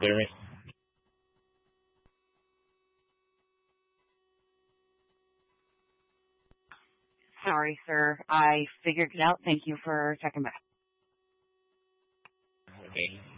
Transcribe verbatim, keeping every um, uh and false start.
Hear me? Sorry, sir. I figured it out. Thank you for checking back. Okay.